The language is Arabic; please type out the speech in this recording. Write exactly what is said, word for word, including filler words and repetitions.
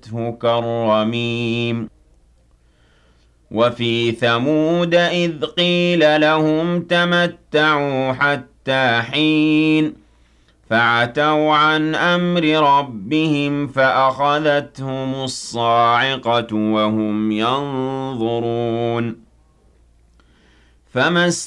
فَأَخَذَتْهُ كَالرَّمِيمِ وَفِي ثَمُودَ إِذْ قِيلَ لَهُمْ تَمَتَّعُوا حَتَّىٰ حِينٍ فَعَتَوْا عَنْ أَمْرِ رَبِّهِمْ فَأَخَذَتْهُمُ الصَّاعِقَةُ وَهُمْ يَنظُرُونَ فَمَا